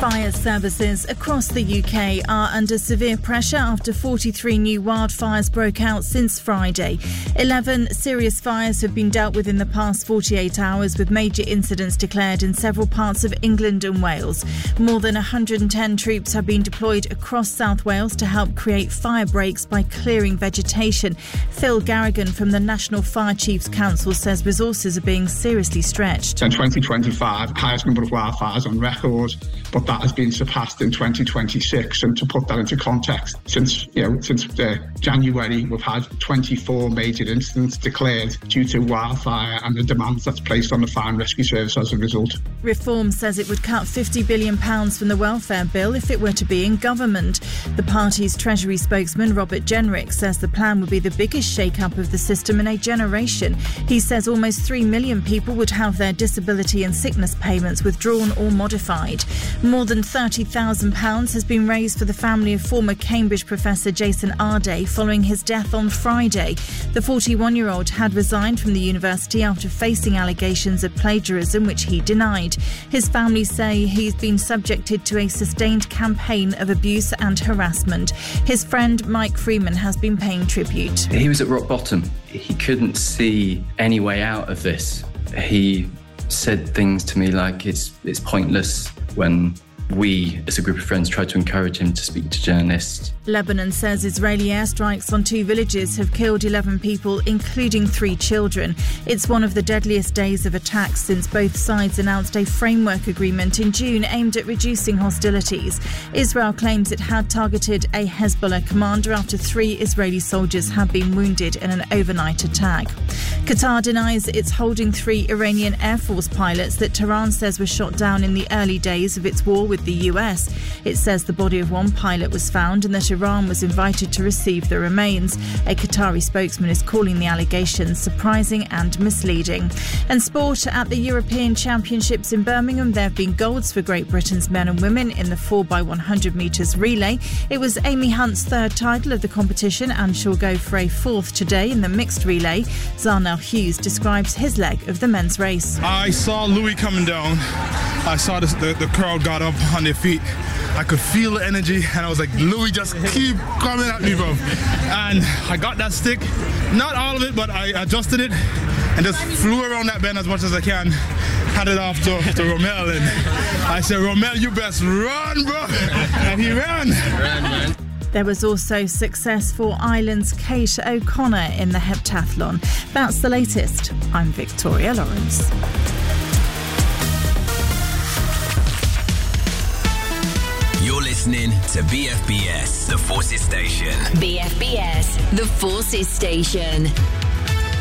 Fire services across the UK are under severe pressure after 43 new wildfires broke out since Friday. 11 serious fires have been dealt with in the past 48 hours, with major incidents declared in several parts of England and Wales. More than 110 troops have been deployed across South Wales to help create fire breaks by clearing vegetation. Phil Garrigan from the National Fire Chiefs Council says resources are being seriously stretched. In 2025, highest number of wildfires on record, but that has been surpassed in 2026. And to put that into context, since January, we've had 24 major incidents declared due to wildfire and the demands that's placed on the Fire and Rescue Service as a result. Reform says it would cut £50 billion from the welfare bill if it were to be in government. The party's Treasury spokesman, Robert Jenrick, says the plan would be the biggest shake-up of the system in a generation. He says almost 3 million people would have their disability and sickness payments withdrawn or modified. More than £30,000 has been raised for the family of former Cambridge professor Jason Arday following his death on Friday. The 41-year-old had resigned from the university after facing allegations of plagiarism, which he denied. His family say he's been subjected to a sustained campaign of abuse and harassment. His friend Mike Freeman has been paying tribute. He was at rock bottom. He couldn't see any way out of this. He said things to me like it's pointless when we, as a group of friends, tried to encourage him to speak to journalists. Lebanon says Israeli airstrikes on 2 villages have killed 11 people, including 3 children. It's one of the deadliest days of attacks since both sides announced a framework agreement in June aimed at reducing hostilities. Israel claims it had targeted a Hezbollah commander after 3 Israeli soldiers had been wounded in an overnight attack. Qatar denies it's holding 3 Iranian Air Force pilots that Tehran says were shot down in the early days of its war with the US. It says the body of one pilot was found and that Iran was invited to receive the remains. A Qatari spokesman is calling the allegations surprising and misleading. And sport: at the European Championships in Birmingham, there have been golds for Great Britain's men and women in the 4x100 metres relay. It was Amy Hunt's 3rd title of the competition, and she'll go for a 4th today in the mixed relay. Zarnel Hughes describes his leg of the men's race. I saw Louis coming down. I saw the crowd got up on their feet. I could feel the energy, and I was like, Louis, just keep coming at me, bro. And I got that stick, not all of it, but I adjusted it and just flew around that bend as much as I can. Handed off to Romel, and I said, Romel, you best run, bro. And he ran. Man. There was also success for Ireland's Kate O'Connor in the heptathlon. That's the latest. I'm Victoria Lawrence. You're listening to BFBS, The Forces Station. BFBS, The Forces Station.